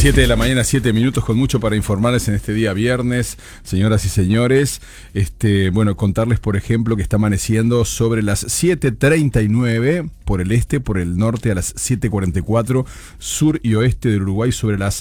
7 de la mañana, 7 minutos, con mucho para informarles en este día viernes, señoras y señores. Bueno, contarles, por ejemplo, que está amaneciendo sobre las 7:39 por el este, por el norte a las 7:44, sur y oeste del Uruguay sobre las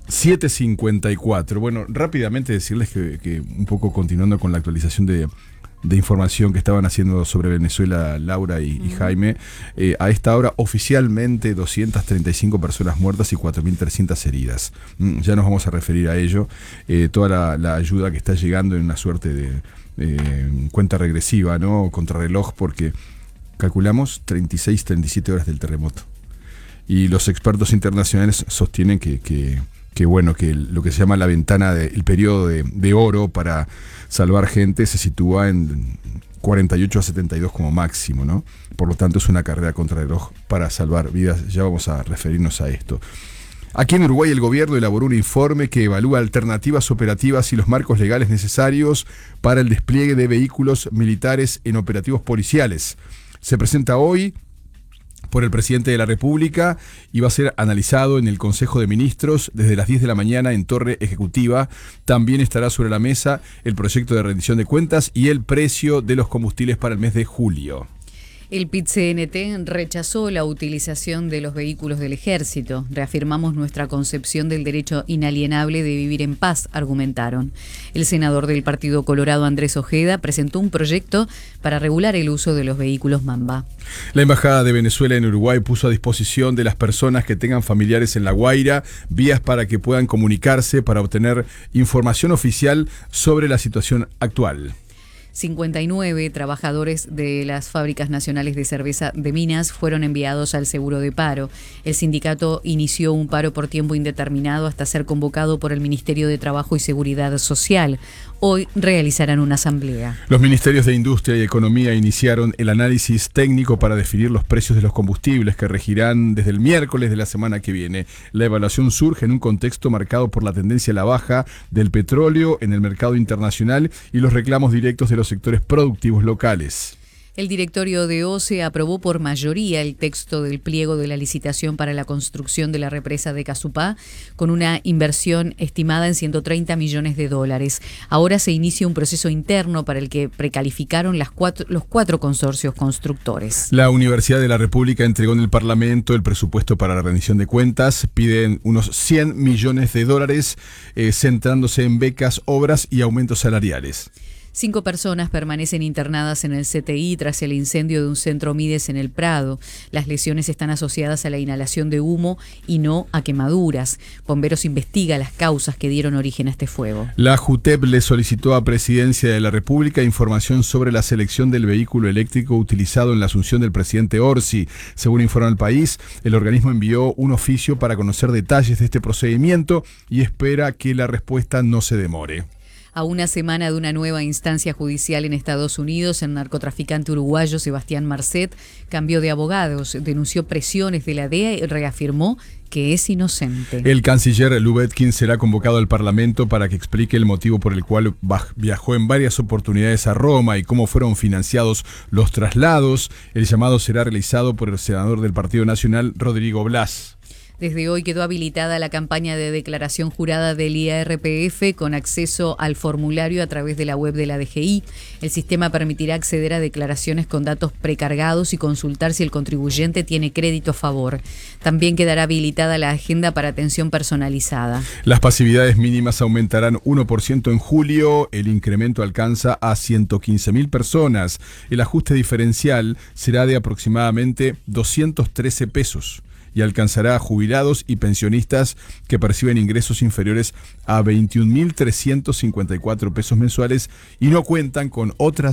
7:54. Bueno, rápidamente decirles que un poco continuando con la actualización de información que estaban haciendo sobre Venezuela Laura y Jaime, a esta hora oficialmente 235 personas muertas y 4.300 heridas. Ya nos vamos a referir a ello. Toda la ayuda que está llegando en una suerte de cuenta regresiva, ¿no? Contrarreloj, porque calculamos 37 horas del terremoto. Y los expertos internacionales sostienen que lo que se llama la ventana, el periodo de oro para salvar gente se sitúa en 48 a 72 como máximo, ¿no? Por lo tanto, es una carrera contra el reloj para salvar vidas. Ya vamos a referirnos a esto. Aquí en Uruguay, el gobierno elaboró un informe que evalúa alternativas operativas y los marcos legales necesarios para el despliegue de vehículos militares en operativos policiales. Se presenta hoy por el presidente de la República y va a ser analizado en el Consejo de Ministros desde las 10 de la mañana en Torre Ejecutiva. También estará sobre la mesa el proyecto de rendición de cuentas y el precio de los combustibles para el mes de julio. El PIT-CNT rechazó la utilización de los vehículos del Ejército. Reafirmamos nuestra concepción del derecho inalienable de vivir en paz, argumentaron. El senador del Partido Colorado, Andrés Ojeda, presentó un proyecto para regular el uso de los vehículos Mamba. La Embajada de Venezuela en Uruguay puso a disposición de las personas que tengan familiares en La Guaira vías para que puedan comunicarse para obtener información oficial sobre la situación actual. 59 trabajadores de las fábricas nacionales de cerveza de Minas fueron enviados al seguro de paro. El sindicato inició un paro por tiempo indeterminado hasta ser convocado por el Ministerio de Trabajo y Seguridad Social. Hoy realizarán una asamblea. Los ministerios de Industria y Economía iniciaron el análisis técnico para definir los precios de los combustibles que regirán desde el miércoles de la semana que viene. La evaluación surge en un contexto marcado por la tendencia a la baja del petróleo en el mercado internacional y los reclamos directos de los sectores productivos locales. El directorio de OCE aprobó por mayoría el texto del pliego de la licitación para la construcción de la represa de Casupá, con una inversión estimada en $130 millones. Ahora se inicia un proceso interno para el que precalificaron los cuatro consorcios constructores. La Universidad de la República entregó en el Parlamento el presupuesto para la rendición de cuentas. Piden unos $100 millones, centrándose en becas, obras y aumentos salariales. 5 personas permanecen internadas en el CTI tras el incendio de un centro Mides en el Prado. Las lesiones están asociadas a la inhalación de humo y no a quemaduras. Bomberos investiga las causas que dieron origen a este fuego. La JUTEP le solicitó a Presidencia de la República información sobre la selección del vehículo eléctrico utilizado en la asunción del presidente Orsi. Según informa El País, el organismo envió un oficio para conocer detalles de este procedimiento y espera que la respuesta no se demore. A una semana de una nueva instancia judicial en Estados Unidos, el narcotraficante uruguayo Sebastián Marcet cambió de abogados, denunció presiones de la DEA y reafirmó que es inocente. El canciller Lubetkin será convocado al Parlamento para que explique el motivo por el cual viajó en varias oportunidades a Roma y cómo fueron financiados los traslados. El llamado será realizado por el senador del Partido Nacional, Rodrigo Blas. Desde hoy quedó habilitada la campaña de declaración jurada del IRPF con acceso al formulario a través de la web de la DGI. El sistema permitirá acceder a declaraciones con datos precargados y consultar si el contribuyente tiene crédito a favor. También quedará habilitada la agenda para atención personalizada. Las pasividades mínimas aumentarán 1% en julio. El incremento alcanza a 115.000 personas. El ajuste diferencial será de aproximadamente 213 pesos. Y alcanzará a jubilados y pensionistas que perciben ingresos inferiores a 21.354 pesos mensuales y no cuentan con otras